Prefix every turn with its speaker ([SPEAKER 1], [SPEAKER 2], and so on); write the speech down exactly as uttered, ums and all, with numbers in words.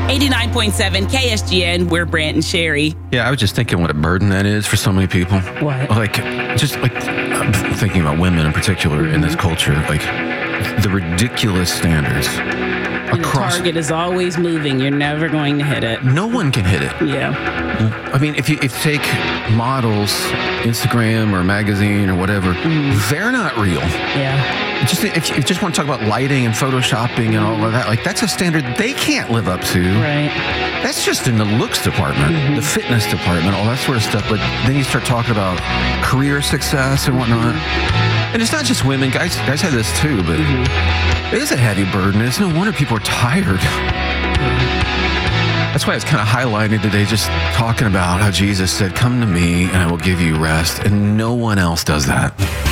[SPEAKER 1] eighty-nine point seven K S G N, we're Brant and Sherry.
[SPEAKER 2] Yeah, I was just thinking what a burden that is for so many people.
[SPEAKER 1] What?
[SPEAKER 2] Like, just like, I'm thinking about women in particular mm-hmm. in this culture, like the ridiculous standards.
[SPEAKER 1] And
[SPEAKER 2] across,
[SPEAKER 1] the target is always moving. You're never going to hit it.
[SPEAKER 2] No one can hit it.
[SPEAKER 1] Yeah.
[SPEAKER 2] I mean, if you, if you take models, Instagram or magazine or whatever, mm. they're not real.
[SPEAKER 1] Yeah.
[SPEAKER 2] Just if you just want to talk about lighting and photoshopping and all of that, like that's a standard they can't live up to.
[SPEAKER 1] Right.
[SPEAKER 2] That's just in the looks department, mm-hmm. the fitness department, all that sort of stuff. But then you start talking about career success and whatnot. Mm-hmm. And it's not just women. Guys guys have this too, but mm-hmm. it is a heavy burden. It's no wonder people are tired. That's why it's kind of highlighted today, just talking about how Jesus said, "Come to me and I will give you rest." And no one else does that.